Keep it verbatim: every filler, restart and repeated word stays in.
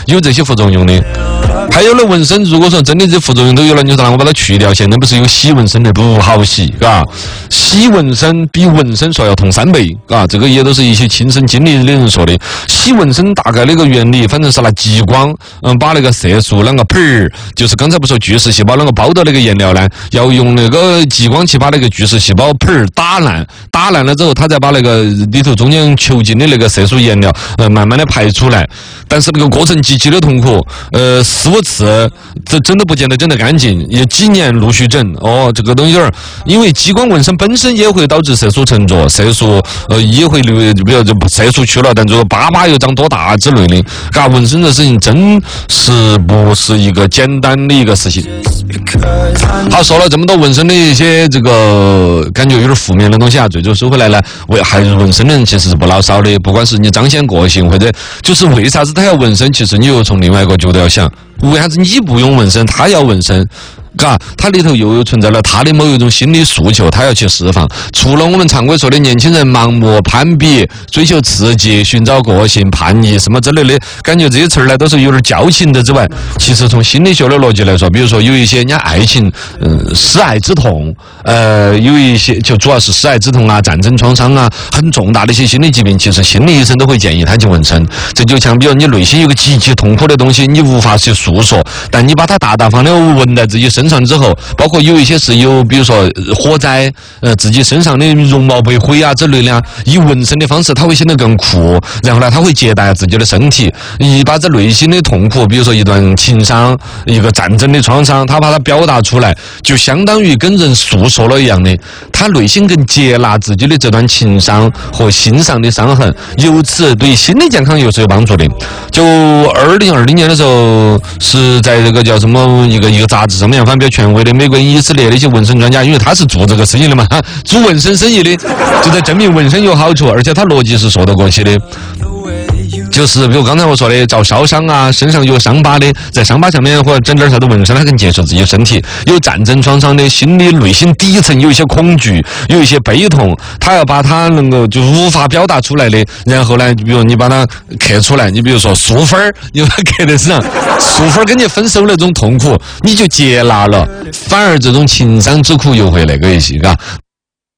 有这些副作用的。还有了纹身，如果说真的这副作用都有了，你说让我把它去掉，现在不是有洗纹身的不好洗，嘎？洗纹身比纹身说要痛三倍，嘎？这个也都是一些亲身经历的人说的。洗纹身大概那个原理，反正是拿激光，嗯，把那个色素啷个盆儿，就是刚才不说巨噬细胞啷个包到那个颜料呢？要用那个激光去把那个巨噬细胞盆儿打烂，打烂了之后，它再把那个里头中间球进的那个色素颜料，呃，慢慢的排出来。但是那个过程极其的痛苦，呃，四五次，这真的不见得整得干净，也几年陆续整。哦，这个东西儿，因为激光纹身本身也会导致色素沉着，色素呃也会流，比如就色素去了，但这个疤疤又长多大之类的。嘎，纹身这事情真是不是一个简单的一个事情。好，说了这么多纹身的一些这个感觉有点负面的东西啊，最终收回来呢，为还是纹身的人其实是不老少的，不管是你彰显个性，或者就是为啥子他要纹身，其实你又从另外一个角度要想，为啥子你不用纹身，他要纹身？嘎，它里头又存在了他的某一种心理诉求，他要去释放。除了我们常规说的年轻人盲目攀比、追求刺激、寻找个性、叛逆什么之类的，感觉这些词儿呢都是有点矫情的之外，其实从心理学的逻辑来说，比如说有一些人家爱情，嗯，失爱之痛，呃，有一些就主要是失爱之痛啊、战争创伤啊，很重大的一些心理疾病，其实心理医生都会建议他去纹身。这就像比如你内心有个极其痛苦的东西，你无法去诉说，但你把它大大方的纹在自己身上之后，包括有一些是有，比如说火灾，呃，自己身上的绒毛被毁啊之类的，以纹身的方式，它会显得更酷。然后呢，它会接待自己的身体，一把这内心的痛苦，比如说一段情伤、一个战争的创伤，他把它表达出来，就相当于跟人诉说了一样的。他内心更接纳自己的这段情伤和心上的伤痕，由此对心理健康又是有帮助的。就二零二零年的时候，是在这个叫什么一个一个杂志上面发表权威的美国以色列的一些纹身专家，因为他是做这个生意的嘛，做纹身生意的，就在证明纹身有好处，而且他逻辑是说得过去的。就是比如刚才我说的遭烧伤啊，身上有伤疤的，在伤疤上面或者整点啥子纹身，他更接受自己身体。有战争创伤的，心理内心底层有一些恐惧，有一些悲痛，他要把他能够就无法表达出来的，然后呢，比如你把它刻出来，你比如说淑芬儿，你把它刻在身上，淑芬儿跟你分手那种痛苦，你就接纳了，反而这种情伤之苦又会那个一些，嘎。